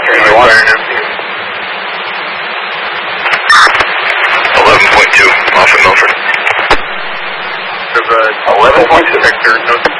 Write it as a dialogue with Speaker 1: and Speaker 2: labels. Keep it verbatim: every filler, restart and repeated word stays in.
Speaker 1: Charlie one.
Speaker 2: eleven point two, off at Milford.
Speaker 1: There's a eleven point two. Victor, no